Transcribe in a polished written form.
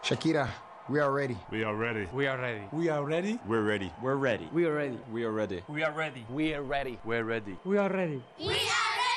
Shakira, we are ready. We are ready. We are ready. We are ready. We're ready. We're ready. We are ready. We are ready. We are ready. We are ready. We're ready. We are ready. We